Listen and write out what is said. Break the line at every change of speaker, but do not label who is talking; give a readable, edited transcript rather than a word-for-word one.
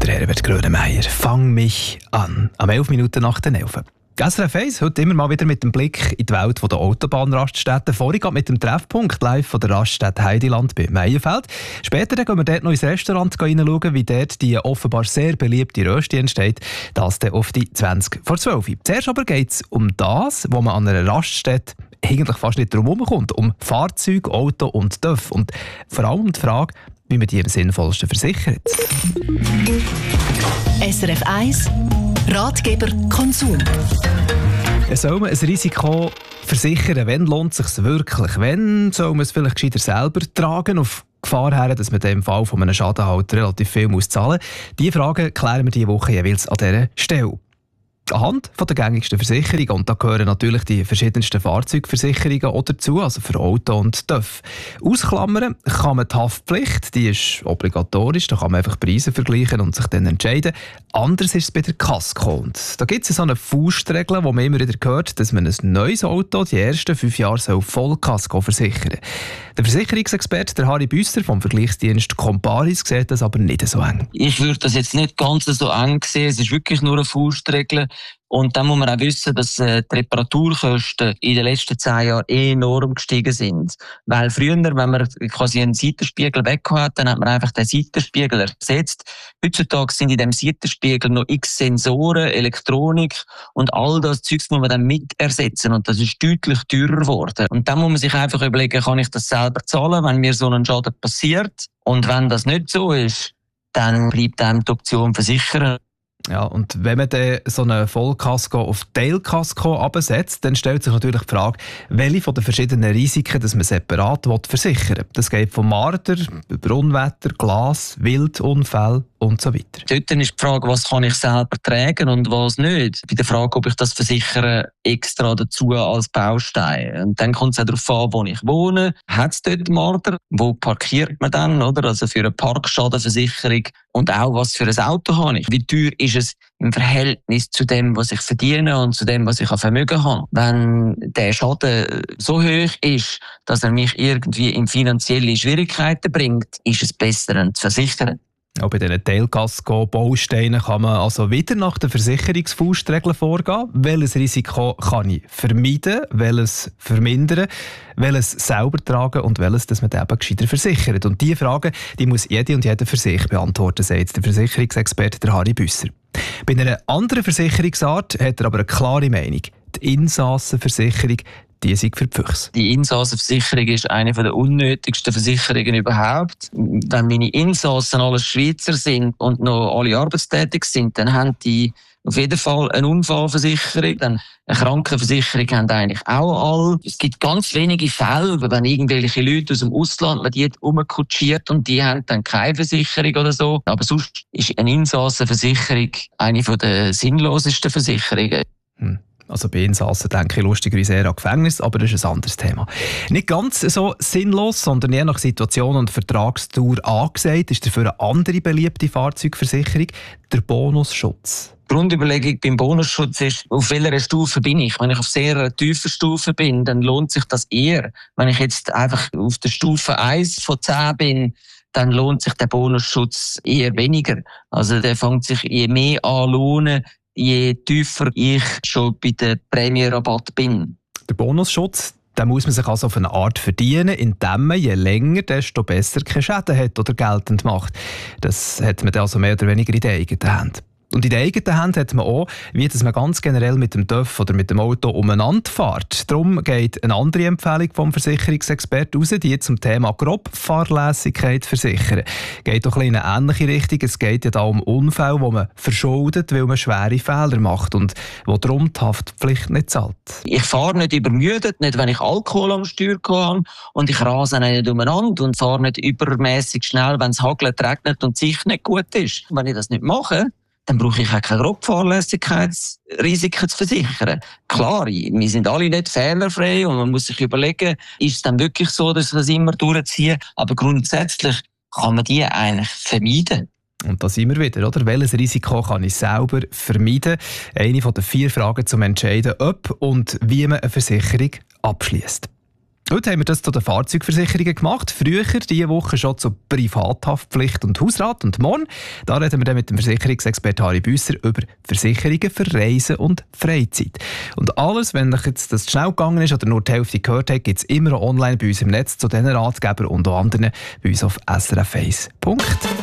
der Herbert Grönemeyer. «Fang mich an». Am 11 Minuten nach den 11. SRF 1, heute immer mal wieder mit dem Blick in die Welt der Autobahnraststätten. Vorhin mit dem Treffpunkt live von der Raststätte Heidiland bei Meierfeld. Später gehen wir dort noch ins Restaurant reinschauen, wie dort die offenbar sehr beliebte Rösti entsteht. Das dann auf die 20 vor 12. Zuerst aber geht es um das, wo man an einer Raststätte eigentlich fast nicht drum herumkommt. Um Fahrzeug, Auto und TÜV. Und vor allem um die Frage, wie man die am sinnvollsten versichert.
SRF 1 Ratgeber Konsum.
Soll man ein Risiko versichern? Wann lohnt es sich wirklich? Wann soll man es vielleicht gescheiter selber tragen? Auf Gefahr her, dass man im Fall von einem Schaden halt relativ viel zahlen muss. Diese Fragen klären wir diese Woche jeweils an dieser Stelle. Anhand von der gängigsten Versicherungen, und da gehören natürlich die verschiedensten Fahrzeugversicherungen auch dazu, also für Auto und TÜV. Ausklammern kann man die Haftpflicht, die ist obligatorisch, da kann man einfach Preise vergleichen und sich dann entscheiden. Anders ist es bei der Kasko. Und da gibt es so eine Faustregel, wo man immer wieder hört, dass man ein neues Auto die ersten 5 Jahre Vollkasko versichern soll. Der Versicherungsexperte der Harry Büsser vom Vergleichsdienst Comparis sieht das aber nicht so eng.
Ich würde das jetzt nicht ganz so eng sehen, es ist wirklich nur eine Faustregel. Und dann muss man auch wissen, dass die Reparaturkosten in den letzten 10 Jahren enorm gestiegen sind. Weil früher, wenn man quasi einen Seitenspiegel weg hat, dann hat man einfach den Seitenspiegel ersetzt. Heutzutage sind in dem Seitenspiegel noch x Sensoren, Elektronik und all das Zeugs muss man dann mit ersetzen. Und das ist deutlich teurer geworden. Und dann muss man sich einfach überlegen, kann ich das selber zahlen, wenn mir so ein Schaden passiert? Und wenn das nicht so ist, dann bleibt einem die Option versichern.
Ja, und wenn man dann so eine Vollkasko auf Teilkasko absetzt, dann stellt sich natürlich die Frage, welche von den verschiedenen Risiken das man separat versichern will. Das geht vom Marder über Unwetter, Glas, Wildunfälle und so weiter.
Dort ist die Frage, was kann ich selber tragen und was nicht. Bei der Frage, ob ich das versichere, extra dazu als Baustein. Und dann kommt es auch darauf an, wo ich wohne. Hat es dort Marder? Wo parkiert man dann? Oder? Also für eine Parkschadenversicherung. Und auch, was für ein Auto habe ich? Wie teuer ist es im Verhältnis zu dem, was ich verdiene und zu dem, was ich an Vermögen habe? Wenn der Schaden so hoch ist, dass er mich irgendwie in finanzielle Schwierigkeiten bringt, ist es besser, ihn zu versichern.
Auch bei diesen Teilkasko-Bausteinen kann man also wieder nach den Versicherungsfaustregeln vorgehen. Welches Risiko kann ich vermeiden, welches vermindern, welches selber tragen und welches, dass man eben gescheiter versichert. Und diese Fragen, die muss jede und jeder für sich beantworten, sagt der Versicherungsexperte der Harry Büsser. Bei einer anderen Versicherungsart hat er aber eine klare Meinung. Die Insassenversicherung, die sind für die Füchse.
Die Insassenversicherung ist eine der unnötigsten Versicherungen überhaupt. Wenn meine Insassen alle Schweizer sind und noch alle arbeitstätig sind, dann haben die auf jeden Fall eine Unfallversicherung. Dann eine Krankenversicherung haben eigentlich auch alle. Es gibt ganz wenige Fälle, wenn irgendwelche Leute aus dem Ausland, man die rumkutschiert und die haben dann keine Versicherung oder so. Aber sonst ist eine Insassenversicherung eine der sinnlosesten Versicherungen.
Also bei Insassen denke ich lustigerweise eher an Gefängnis, aber das ist ein anderes Thema. Nicht ganz so sinnlos, sondern je nach Situation und Vertragsdauer angesagt, ist dafür eine andere beliebte Fahrzeugversicherung, der Bonusschutz.
Die Grundüberlegung beim Bonusschutz ist, auf welcher Stufe bin ich? Wenn ich auf sehr tiefer Stufe bin, dann lohnt sich das eher. Wenn ich jetzt einfach auf der Stufe 1 von 10 bin, dann lohnt sich der Bonusschutz eher weniger. Also der fängt sich je mehr an lohnen, je tiefer ich schon bei der Prämienrabatt bin.
Der Bonusschutz, den muss man sich also auf eine Art verdienen, indem man je länger, desto besser keine Schäden hat oder geltend macht. Das hat man also mehr oder weniger in der eigenen Hand. Und in der eigenen Hand hat man auch, wie dass man ganz generell mit dem TÜV oder mit dem Auto umeinander fährt. Darum geht eine andere Empfehlung vom Versicherungsexperten raus, die zum Thema Grobfahrlässigkeit versichern. Geht doch in eine ähnliche Richtung. Es geht ja da um Unfälle, wo man verschuldet, weil man schwere Fehler macht und wo darum die Haftpflicht nicht zahlt.
Ich fahre nicht übermüdet, nicht wenn ich Alkohol am Steuer habe und ich rase nicht umeinander und fahre nicht übermäßig schnell, wenn es hagelt, regnet und die Sicht nicht gut ist. Wenn ich das nicht mache, dann brauche ich auch keine Grobfahrlässigkeitsrisiken zu versichern. Klar, wir sind alle nicht fehlerfrei und man muss sich überlegen, ist es dann wirklich so, dass ich das immer durchziehe? Aber grundsätzlich kann man die eigentlich vermeiden.
Und da sind wir wieder, oder? Welches Risiko kann ich selber vermeiden? Eine von den 4 Fragen zum Entscheiden, ob und wie man eine Versicherung abschließt. Heute haben wir das zu den Fahrzeugversicherungen gemacht. Früher diese Woche schon zu Privathaftpflicht und Hausrat. Und morgen da reden wir dann mit dem Versicherungsexperten Harry Büsser über Versicherungen für Reisen und Freizeit. Und alles, wenn euch jetzt das schnell gegangen ist oder nur die Hälfte gehört habt, gibt es immer noch online bei uns im Netz zu diesen Ratgebern und auch anderen bei uns auf srf1.ch.